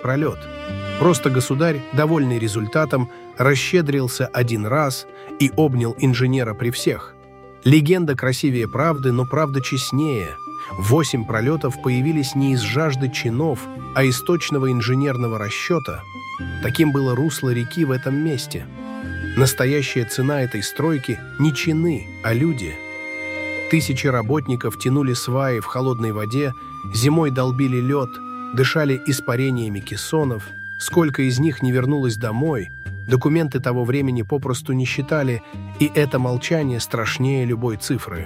пролет. Просто государь, довольный результатом, расщедрился один раз и обнял инженера при всех. Легенда красивее правды, но правда честнее. 8 пролетов появились не из жажды чинов, а из точного инженерного расчета. Таким было русло реки в этом месте. Настоящая цена этой стройки не чины, а люди. Тысячи работников тянули сваи в холодной воде, зимой долбили лед, дышали испарениями кессонов. Сколько из них не вернулось домой, документы того времени попросту не считали, и это молчание страшнее любой цифры.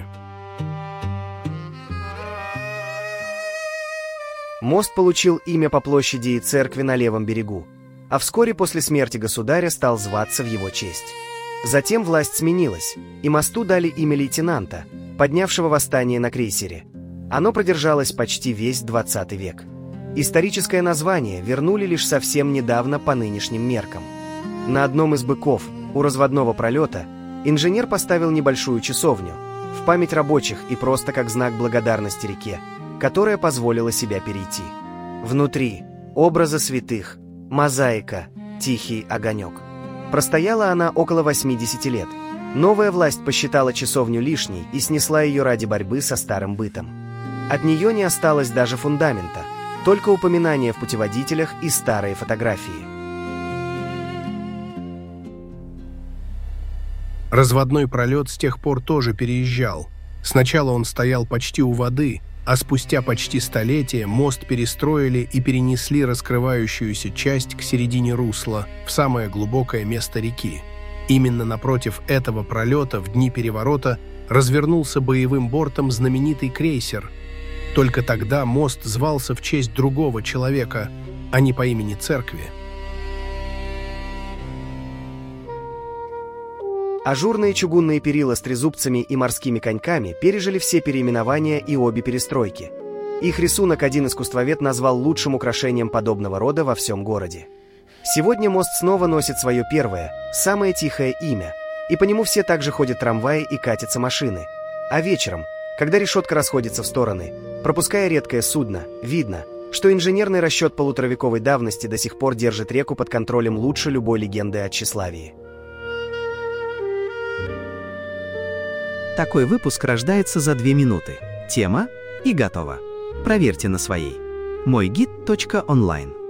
Мост получил имя по площади и церкви на левом берегу, а вскоре после смерти государя стал зваться в его честь. Затем власть сменилась, и мосту дали имя лейтенанта, поднявшего восстание на крейсере. Оно продержалось почти весь 20 век. Историческое название вернули лишь совсем недавно по нынешним меркам. На одном из быков, у разводного пролета, инженер поставил небольшую часовню, в память рабочих и просто как знак благодарности реке, которая позволила себя перейти. Внутри образы святых, мозаика, тихий огонек. Простояла она около 80 лет. Новая власть посчитала часовню лишней и снесла ее ради борьбы со старым бытом. От нее не осталось даже фундамента, только упоминания в путеводителях и старые фотографии. Разводной пролет с тех пор тоже переезжал. Сначала он стоял почти у воды, а спустя почти столетие мост перестроили и перенесли раскрывающуюся часть к середине русла, в самое глубокое место реки. Именно напротив этого пролета в дни переворота развернулся боевым бортом знаменитый крейсер. Только тогда мост звался в честь другого человека, а не по имени церкви. Ажурные чугунные перила с трезубцами и морскими коньками пережили все переименования и обе перестройки. Их рисунок один искусствовед назвал лучшим украшением подобного рода во всем городе. Сегодня мост снова носит свое первое, самое тихое имя, и по нему все также ходят трамваи и катятся машины. А вечером, когда решетка расходится в стороны, пропуская редкое судно, видно, что инженерный расчет полуторавековой давности до сих пор держит реку под контролем лучше любой легенды о тщеславии. Такой выпуск рождается за 2 минуты. Тема и готово. Проверьте на своей. Мойгид.онлайн